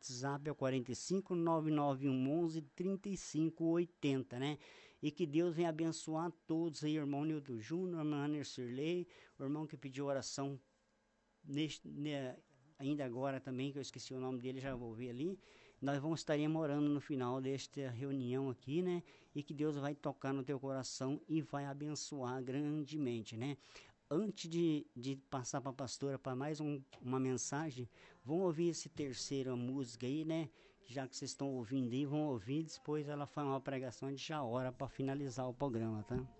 WhatsApp é o 45 99111 3580, né? E que Deus venha abençoar todos aí, irmão Nildo Júnior, irmão Aner Sirley, o irmão que pediu oração ainda agora também, que eu esqueci o nome dele, já vou ver ali. Nós vamos estar orando no final desta reunião aqui, né? E que Deus vai tocar no teu coração e vai abençoar grandemente, né? Antes de passar para a pastora para mais uma mensagem, vão ouvir esse terceira música aí, né? Já que vocês estão ouvindo aí, vão ouvir, depois ela faz uma pregação, a gente já ora para finalizar o programa, tá?